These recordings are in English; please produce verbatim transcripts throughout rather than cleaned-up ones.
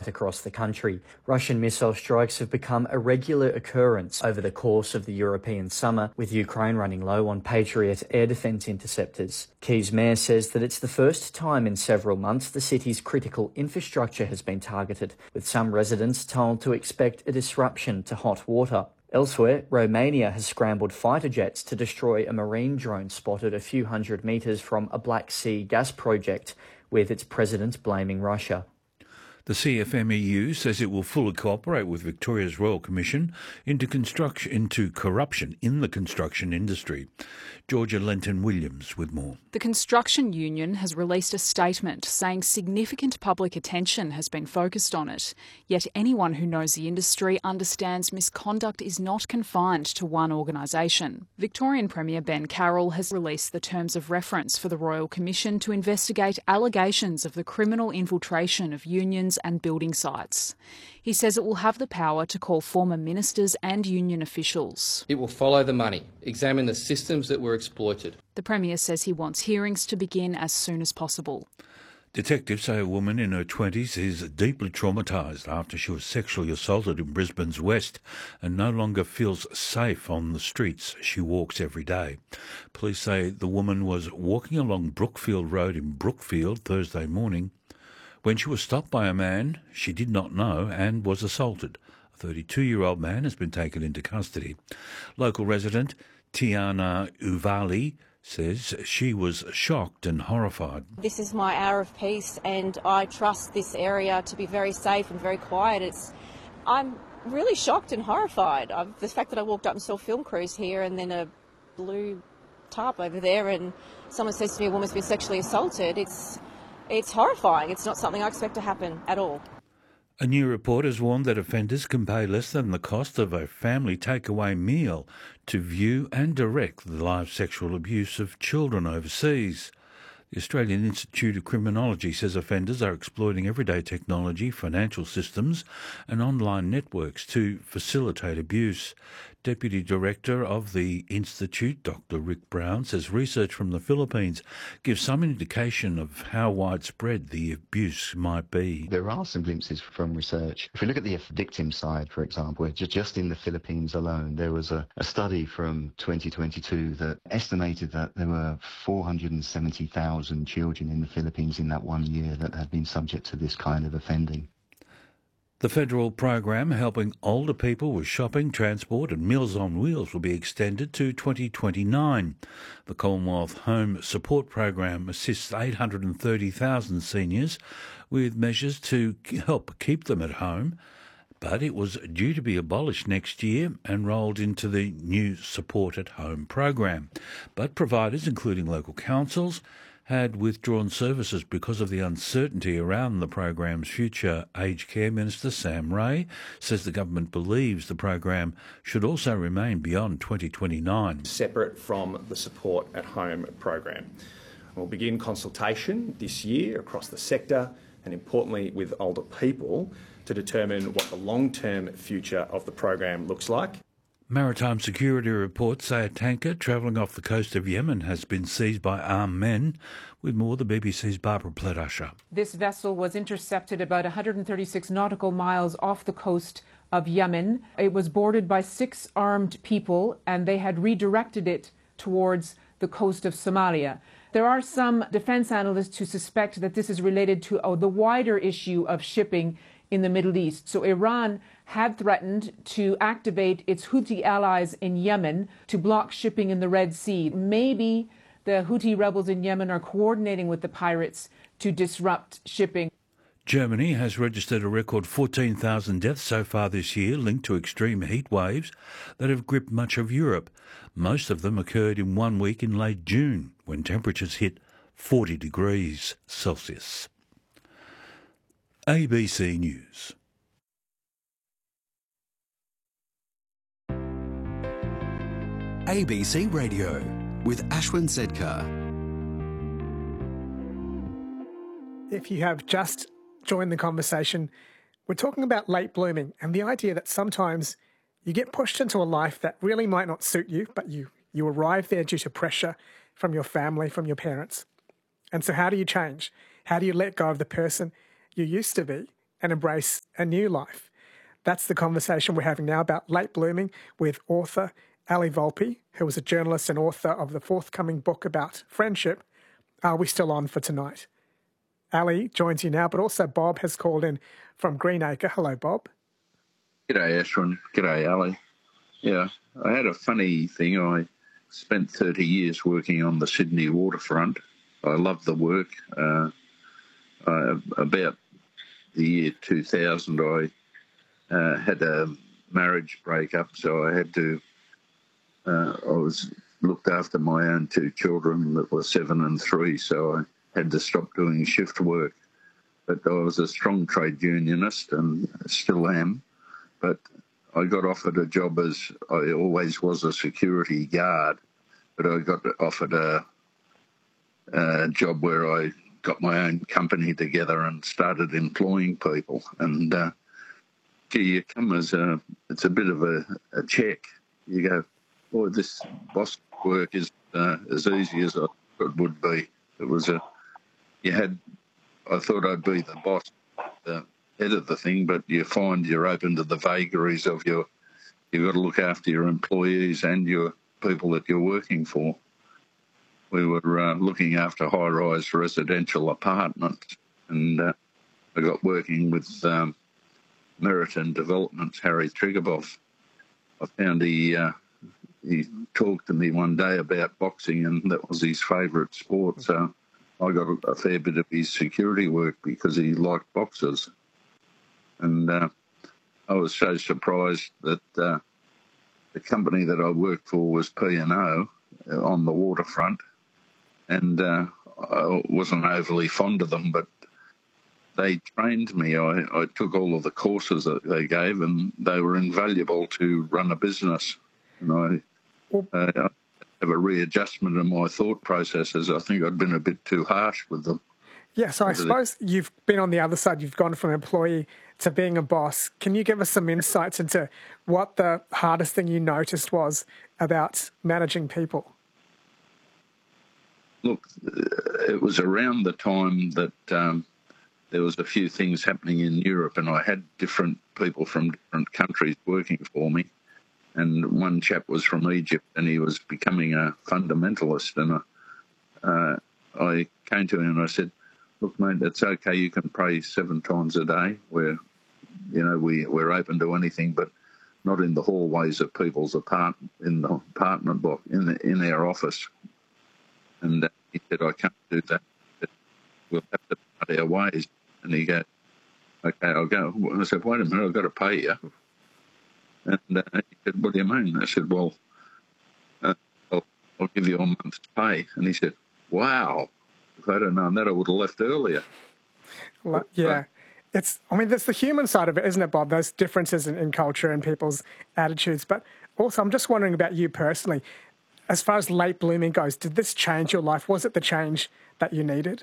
right across the country. Russian missile strikes have become a regular occurrence over the course of the European summer, with Ukraine running low on Patriot air defence interceptors. Kyiv's mayor says that it's the first time in several months the city's critical infrastructure has been targeted, with some residents told to expect a disruption to hot water. Elsewhere, Romania has scrambled fighter jets to destroy a marine drone spotted a few hundred metres from a Black Sea gas project, with its president blaming Russia. The C F M E U says it will fully cooperate with Victoria's Royal Commission into construction into corruption in the construction industry. Georgia Lenton-Williams with more. The Construction Union has released a statement saying significant public attention has been focused on it. Yet anyone who knows the industry understands misconduct is not confined to one organisation. Victorian Premier Ben Carroll has released the terms of reference for the Royal Commission to investigate allegations of the criminal infiltration of unions and building sites. He says it will have the power to call former ministers and union officials. It will follow the money, examine the systems that were exploited. The Premier says he wants hearings to begin as soon as possible. Detectives say a woman in her twenties is deeply traumatised after she was sexually assaulted in Brisbane's West and no longer feels safe on the streets she walks every day. Police say the woman was walking along Brookfield Road in Brookfield Thursday morning when she was stopped by a man she did not know and was assaulted. A thirty-two-year-old man has been taken into custody. Local resident Tiana Uvali says she was shocked and horrified. This is my hour of peace and I trust this area to be very safe and very quiet. It's, I'm really shocked and horrified. I've, the fact that I walked up and saw film crews here and then a blue tarp over there and someone says to me a woman's been sexually assaulted, it's, it's horrifying. It's not something I expect to happen at all. A new report has warned that offenders can pay less than the cost of a family takeaway meal to view and direct the live sexual abuse of children overseas. The Australian Institute of Criminology says offenders are exploiting everyday technology, financial systems and online networks to facilitate abuse. Deputy Director of the Institute, Doctor Rick Brown, says research from the Philippines gives some indication of how widespread the abuse might be. There are some glimpses from research. If we look at the victim side, for example, just in the Philippines alone, there was a, a study from twenty twenty-two that estimated that there were four hundred seventy thousand children in the Philippines in that one year that had been subject to this kind of offending. The federal program helping older people with shopping, transport and Meals on Wheels will be extended to twenty twenty-nine. The Commonwealth Home Support Program assists eight hundred thirty thousand seniors with measures to help keep them at home, but it was due to be abolished next year and rolled into the new Support at Home program. But providers, including local councils, had withdrawn services because of the uncertainty around the program's future. Aged Care Minister Sam Ray says the government believes the program should also remain beyond twenty twenty-nine. Separate from the Support at Home program. We'll begin consultation this year across the sector and importantly with older people to determine what the long-term future of the program looks like. Maritime security reports say a tanker travelling off the coast of Yemen has been seized by armed men. With more, the B B C's Barbara Pledusher. This vessel was intercepted about one hundred thirty-six nautical miles off the coast of Yemen. It was boarded by six armed people and they had redirected it towards the coast of Somalia. There are some defence analysts who suspect that this is related to oh, the wider issue of shipping in the Middle East. So Iran had threatened to activate its Houthi allies in Yemen to block shipping in the Red Sea. Maybe the Houthi rebels in Yemen are coordinating with the pirates to disrupt shipping. Germany has registered a record fourteen thousand deaths so far this year linked to extreme heat waves that have gripped much of Europe. Most of them occurred in one week in late June when temperatures hit forty degrees Celsius. A B C News. A B C Radio with Ashwin Sedkar. If you have just joined the conversation, we're talking about late blooming and the idea that sometimes you get pushed into a life that really might not suit you, but you, you arrive there due to pressure from your family, from your parents. And so how do you change? How do you let go of the person you used to be and embrace a new life. That's the conversation we're having now about late blooming with author Ali Volpe, who is a journalist and author of the forthcoming book about friendship, Are We Still On for Tonight? Ali joins you now, but also Bob has called in from Greenacre. Hello, Bob. G'day, Ashwin. G'day, Ali. Yeah, I had a funny thing. I spent thirty years working on the Sydney waterfront. I loved the work. Uh, uh, about the year two thousand, I uh, had a marriage breakup, so I had to, uh, I was looked after my own two children that were seven and three, so I had to stop doing shift work. But I was a strong trade unionist and still am. But I got offered a job as, I always was a security guard, but I got offered a, a job where I got my own company together and started employing people. And uh, gee, you come as a, it's a bit of a, a check. You go, oh, this boss work is uh, as easy as I thought it would be. It was a, you had, I thought I'd be the boss, the head of the thing, but you find you're open to the vagaries of your, you've got to look after your employees and your people that you're working for. We were uh, looking after high-rise residential apartments, and uh, I got working with um, Meriton Developments, Harry Triggerboff. I found he, uh, he talked to me one day about boxing, and that was his favourite sport, so I got a, a fair bit of his security work because he liked boxers. And uh, I was so surprised that uh, the company that I worked for was P and O on the waterfront, and uh, I wasn't overly fond of them, but they trained me. I, I took all of the courses that they gave, and they were invaluable to run a business. And I, uh, I have a readjustment in my thought processes. I think I'd been a bit too harsh with them. Yeah, so I suppose you've been on the other side. You've gone from employee to being a boss. Can you give us some insights into what the hardest thing you noticed was about managing people? Look, it was around the time that um, there was a few things happening in Europe, and I had different people from different countries working for me. And one chap was from Egypt, and he was becoming a fundamentalist. And uh, I came to him and I said, look, mate, it's okay. You can pray seven times a day. We're, you know, we, we're open to anything, but not in the hallways of people's apartment, in the apartment block, in the, in our office. And uh, he said, I can't do that. We'll have to part our ways. And he goes, okay, I'll go. I said, wait a minute, I've got to pay you. And uh, he said, what do you mean? I said, well, uh, I'll, I'll give you a month's pay. And he said, wow. If I'd have known that, I would have left earlier. Well, yeah. It's, I mean, that's the human side of it, isn't it, Bob? Those differences in, in culture and people's attitudes. But also, I'm just wondering about you personally. As far as late blooming goes, did this change your life? Was it the change that you needed?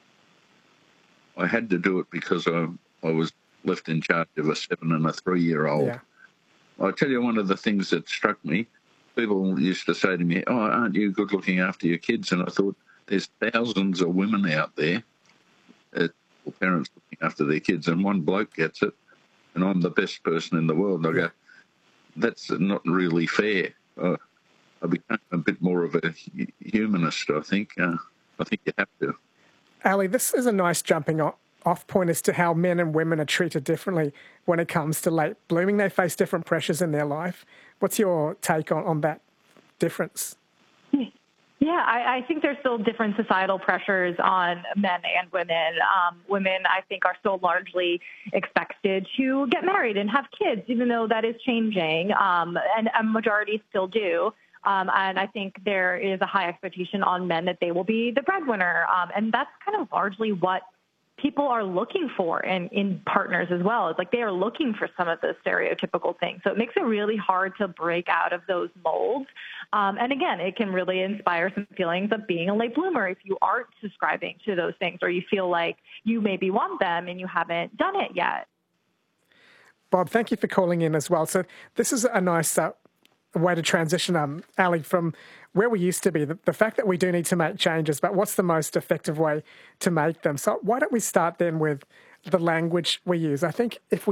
I had to do it because I, I was left in charge of a seven and a three-year-old. Yeah. I tell you, one of the things that struck me, people used to say to me, oh, aren't you good looking after your kids? And I thought, there's thousands of women out there, uh, parents looking after their kids, and one bloke gets it, and I'm the best person in the world. And I go, that's not really fair. Uh, I became a bit more of a humanist, I think. Uh, I think you have to. Ali, this is a nice jumping off point as to how men and women are treated differently when it comes to late blooming. They face different pressures in their life. What's your take on, on that difference? Yeah, I, I think there's still different societal pressures on men and women. Um, women, I think, are still largely expected to get married and have kids, even though that is changing, um, and a majority still do. Um, and I think there is a high expectation on men that they will be the breadwinner. Um, and that's kind of largely what people are looking for in, in partners as well. It's like they are looking for some of the stereotypical things. So it makes it really hard to break out of those molds. Um, and again, it can really inspire some feelings of being a late bloomer if you aren't subscribing to those things, or you feel like you maybe want them and you haven't done it yet. Bob, thank you for calling in as well. So this is a nice uh, way to transition, um, Ali, from where we used to be, the, the fact that we do need to make changes, but what's the most effective way to make them? So why don't we start then with the language we use. I think if we